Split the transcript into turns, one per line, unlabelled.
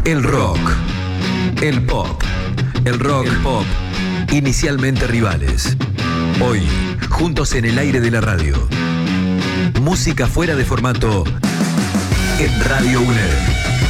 El rock, el pop, el rock, el pop, inicialmente rivales. Hoy, juntos en el aire de la radio. Música fuera de formato en Radio UNED.